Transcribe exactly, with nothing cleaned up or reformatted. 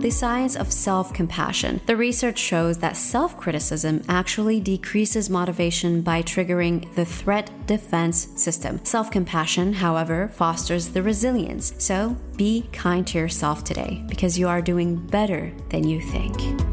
The science of self-compassion. The research shows that self-criticism actually decreases motivation by triggering the threat defense system. Self-compassion, however, fosters the resilience. So be kind to yourself today because you are doing better than you think.